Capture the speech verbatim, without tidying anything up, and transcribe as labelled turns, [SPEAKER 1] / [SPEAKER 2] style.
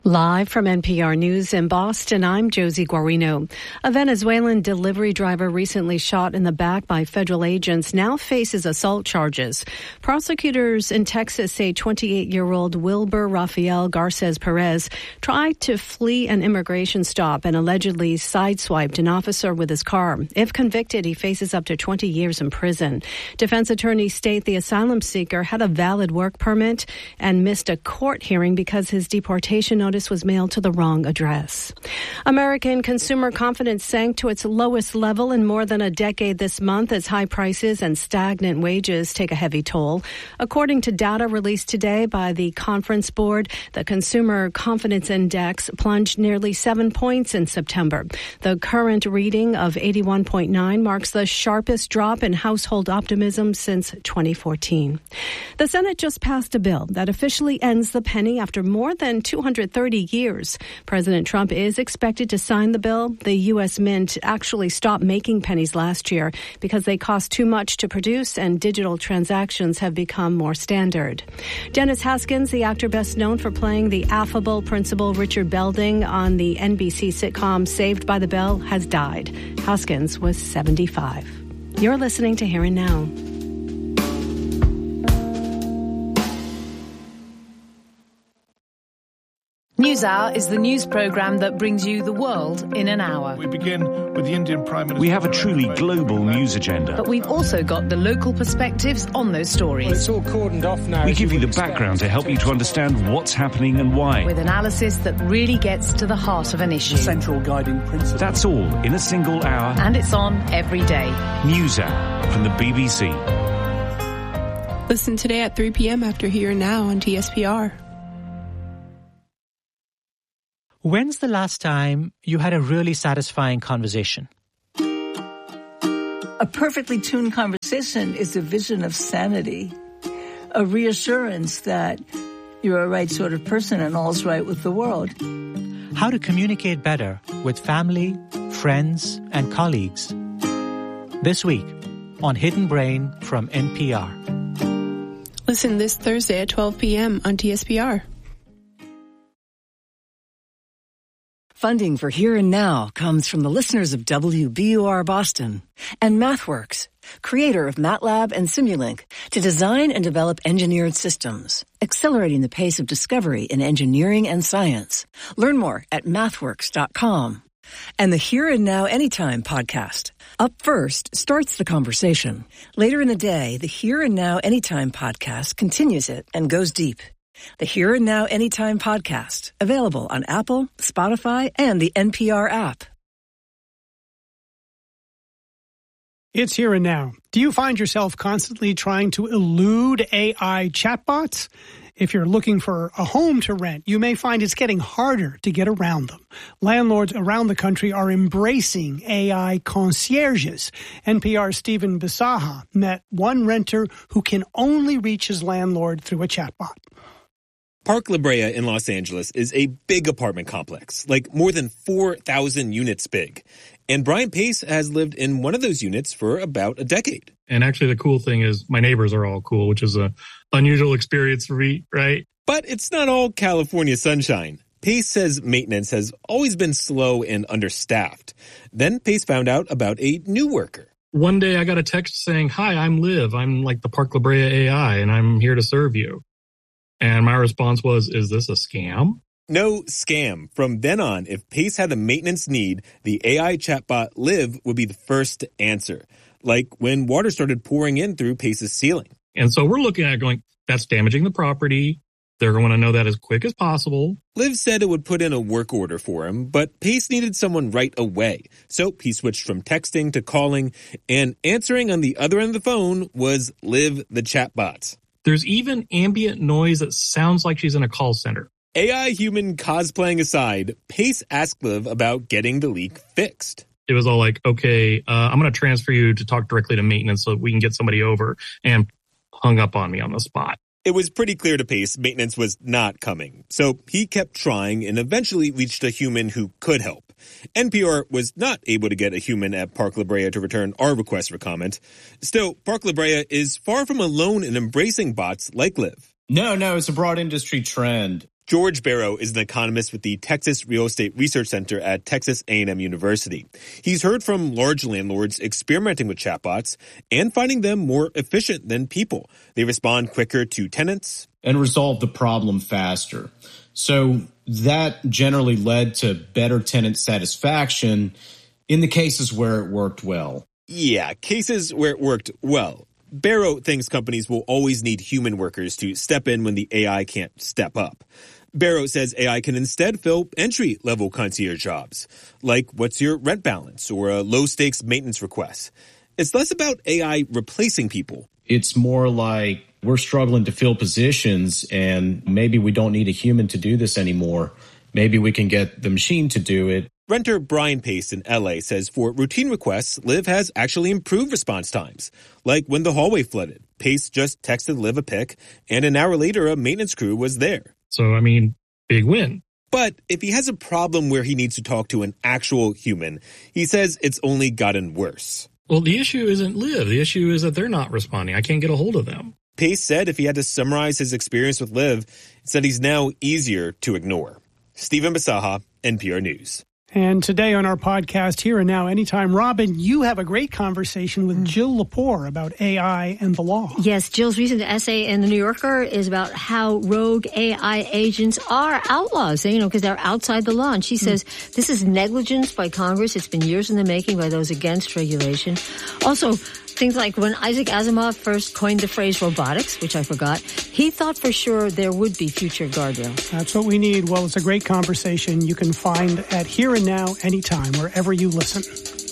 [SPEAKER 1] Live from N P R News in Boston, I'm Josie Guarino. A Venezuelan delivery driver recently shot in the back by federal agents now faces assault charges. Prosecutors in Texas say twenty-eight-year-old Wilber Rafael Garces Perez tried to flee an immigration stop and allegedly sideswiped an officer with his car. If convicted, he faces up to twenty years in prison. Defense attorneys state the asylum seeker had a valid work permit and missed a court hearing because his deportation notice was mailed to the wrong address. American consumer confidence sank to its lowest level in more than a decade this month as high prices and stagnant wages take a heavy toll. According to data released today by the Conference Board, the Consumer Confidence Index plunged nearly seven points in September. The current reading of eighty-one point nine marks the sharpest drop in household optimism since twenty fourteen. The Senate just passed a bill that officially ends the penny after more than two hundred thirty years. President Trump is expected to sign the bill. The U S Mint actually stopped making pennies last year because they cost too much to produce and digital transactions have become more standard. Dennis Haskins, the actor best known for playing the affable Principal Richard Belding on the N B C sitcom Saved by the Bell, has died. Haskins was seventy-five. You're listening to Here and Now.
[SPEAKER 2] NewsHour is the news program that brings you the world in an hour.
[SPEAKER 3] We begin with the Indian Prime Minister.
[SPEAKER 4] We have a truly global news agenda.
[SPEAKER 2] But we've also got the local perspectives on those stories.
[SPEAKER 5] Well, it's all cordoned off now.
[SPEAKER 4] We give you the background to help you to understand what's happening and why.
[SPEAKER 2] With analysis that really gets to the heart of an issue.
[SPEAKER 5] The central guiding principle.
[SPEAKER 4] That's all in a single hour.
[SPEAKER 2] And it's on every day.
[SPEAKER 4] NewsHour from the B B C.
[SPEAKER 6] Listen today at three p.m. after Here and Now on T S P R.
[SPEAKER 7] When's the last time you had a really satisfying conversation?
[SPEAKER 8] A perfectly tuned conversation is a vision of sanity, a reassurance that you're a right sort of person and all's right with the world.
[SPEAKER 7] How to communicate better with family, friends, and colleagues. This week on Hidden Brain from N P R.
[SPEAKER 6] Listen this Thursday at twelve p.m. on T S P R.
[SPEAKER 9] Funding for Here and Now comes from the listeners of W B U R Boston and MathWorks, creator of MATLAB and Simulink, to design and develop engineered systems, accelerating the pace of discovery in engineering and science. Learn more at mathworks dot com. And the Here and Now Anytime podcast. Up first starts the conversation. Later in the day, the Here and Now Anytime podcast continues it and goes deep. The Here and Now Anytime podcast, available on Apple, Spotify, and the N P R app.
[SPEAKER 10] It's Here and Now. Do you find yourself constantly trying to elude A I chatbots? If you're looking for a home to rent, you may find it's getting harder to get around them. Landlords around the country are embracing A I concierges. N P R's Stephen Bisaha met one renter who can only reach his landlord through a chatbot.
[SPEAKER 11] Park La Brea in Los Angeles is a big apartment complex, like more than four thousand units big. And Brian Pace has lived in one of those units for about a decade.
[SPEAKER 12] And actually the cool thing is my neighbors are all cool, which is a unusual experience for me, right?
[SPEAKER 11] But it's not all California sunshine. Pace says maintenance has always been slow and understaffed. Then Pace found out about a new worker.
[SPEAKER 12] One day I got a text saying, "Hi, I'm Liv. I'm like the Park La Brea A I, and I'm here to serve you." And my response was, is this a scam?
[SPEAKER 11] No scam. From then on, if Pace had a maintenance need, the A I chatbot Liv would be the first to answer. Like when water started pouring in through Pace's ceiling.
[SPEAKER 12] And so we're looking at it going, that's damaging the property. They're going to know that as quick as possible.
[SPEAKER 11] Liv said it would put in a work order for him, but Pace needed someone right away. So he switched from texting to calling, and answering on the other end of the phone was Liv the chatbot.
[SPEAKER 12] There's even ambient noise that sounds like she's in a call center.
[SPEAKER 11] A I human cosplaying aside, Pace asked Liv about getting the leak fixed.
[SPEAKER 12] It was all like, okay, uh, I'm going to transfer you to talk directly to maintenance so we can get somebody over, and hung up on me on the spot.
[SPEAKER 11] It was pretty clear to Pace maintenance was not coming, so he kept trying and eventually reached a human who could help. N P R was not able to get a human at Park La Brea to return our request for comment. Still, Park La Brea is far from alone in embracing bots like Liv.
[SPEAKER 13] No, no, it's a broad industry trend.
[SPEAKER 11] George Barrow is an economist with the Texas Real Estate Research Center at Texas A and M University. He's heard from large landlords experimenting with chatbots and finding them more efficient than people. They respond quicker to tenants
[SPEAKER 13] and resolve the problem faster. So that generally led to better tenant satisfaction in the cases where it worked well.
[SPEAKER 11] Yeah, cases where it worked well. Barrow thinks companies will always need human workers to step in when the A I can't step up. Barrow says A I can instead fill entry-level concierge jobs, like what's your rent balance or a low-stakes maintenance request. It's less about A I replacing people.
[SPEAKER 13] It's more like we're struggling to fill positions and maybe we don't need a human to do this anymore. Maybe we can get the machine to do it.
[SPEAKER 11] Renter Brian Pace in L A says for routine requests, Liv has actually improved response times. Like when the hallway flooded, Pace just texted Liv a pic, and an hour later a maintenance crew was there.
[SPEAKER 12] So, I mean, big win.
[SPEAKER 11] But if he has a problem where he needs to talk to an actual human, he says it's only gotten worse.
[SPEAKER 12] Well, the issue isn't Liv. The issue is that they're not responding. I can't get a hold of them.
[SPEAKER 11] Pace said if he had to summarize his experience with Liv, it said he's now easier to ignore. Stephen Basaha, N P R News.
[SPEAKER 10] And today on our podcast, Here and Now, Anytime, Robin, you have a great conversation with Jill Lepore about A I and the law.
[SPEAKER 14] Yes, Jill's recent essay in The New Yorker is about how rogue A I agents are outlaws, you know, because they're outside the law. And she says mm. this is negligence by Congress. It's been years in the making by those against regulation. Also, things like when Isaac Asimov first coined the phrase robotics, which I forgot, he thought for sure there would be future guardrails.
[SPEAKER 10] That's what we need. Well, it's a great conversation you can find at Here and Now Anytime, wherever you listen.